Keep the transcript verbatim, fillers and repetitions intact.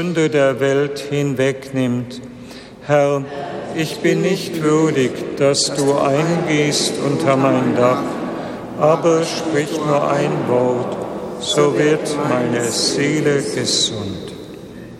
Sünde der Welt hinwegnimmt. Herr, ich bin nicht würdig, dass du eingehst unter mein Dach, aber sprich nur ein Wort, so wird meine Seele gesund.